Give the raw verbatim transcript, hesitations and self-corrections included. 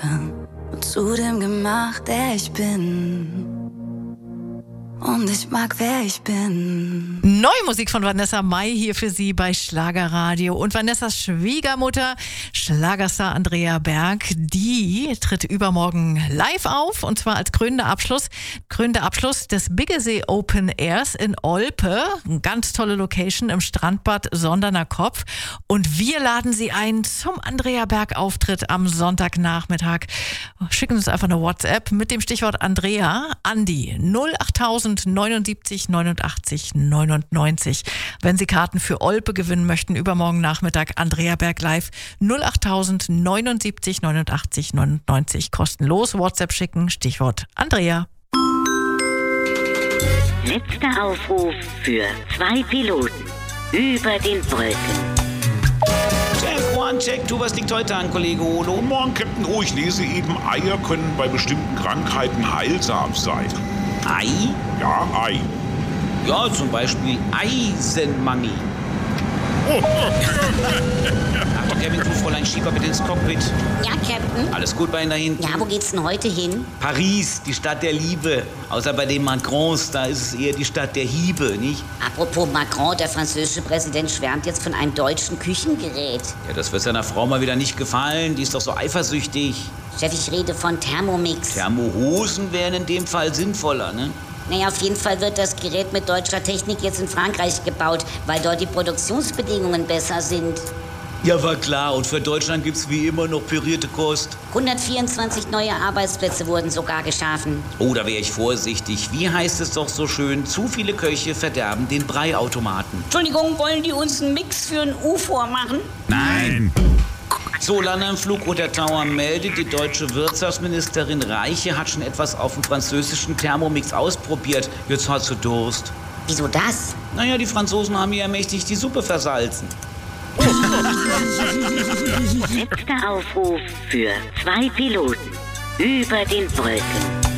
und zu dem gemacht, der ich bin. Und ich mag, wer ich bin. Neue Musik von Vanessa Mai hier für Sie bei Schlagerradio. Und Vanessas Schwiegermutter, Schlagerstar Andrea Berg, die tritt übermorgen live auf. Und zwar als krönender Abschluss, krönender Abschluss des Biggesee Open Airs in Olpe. Eine ganz tolle Location im Strandbad Sonderner Kopf. Und wir laden Sie ein zum Andrea Berg Auftritt am Sonntagnachmittag. Schicken Sie uns einfach eine WhatsApp mit dem Stichwort Andrea an die null achttausend neunundsiebzig neunundachtzig neunundneunzig. Wenn Sie Karten für Olpe gewinnen möchten, übermorgen Nachmittag Andrea Berg live null achttausend neunundsiebzig neunundachtzig neunundneunzig. Kostenlos WhatsApp schicken, Stichwort Andrea. Letzter Aufruf für zwei Piloten über den Wolken. Check, one, check, two, was liegt heute an, Kollege Olo? Guten Morgen, Captain. Oh, ich lese eben, Eier können bei bestimmten Krankheiten heilsam sein. Ei? Ja, Ei. Ja, zum Beispiel Eisenmangel. Ach, Kevin, du, Fräulein Schieber, bitte ins Cockpit. Ja, Captain? Alles gut bei Ihnen da hinten? Ja, wo geht's denn heute hin? Paris, die Stadt der Liebe. Außer bei den Macrons, da ist es eher die Stadt der Hiebe, nicht? Apropos Macron, der französische Präsident schwärmt jetzt von einem deutschen Küchengerät. Ja, das wird seiner Frau mal wieder nicht gefallen. Die ist doch so eifersüchtig. Chef, ich rede von Thermomix. Thermohosen wären in dem Fall sinnvoller, ne? Naja, auf jeden Fall wird das Gerät mit deutscher Technik jetzt in Frankreich gebaut, weil dort die Produktionsbedingungen besser sind. Ja, war klar. Und für Deutschland gibt's wie immer noch pürierte Kost. hundertvierundzwanzig neue Arbeitsplätze wurden sogar geschaffen. Oh, da wäre ich vorsichtig. Wie heißt es doch so schön? Zu viele Köche verderben den Breiautomaten. Entschuldigung, wollen die uns einen Mix für ein U vormachen? Nein. So, Lande im Flug oder Tower meldet, die deutsche Wirtschaftsministerin Reiche hat schon etwas auf dem französischen Thermomix ausprobiert. Jetzt hat sie Durst. Wieso das? Naja, die Franzosen haben ja mächtig die Suppe versalzen. Letzter Aufruf für zwei Piloten über den Wolken.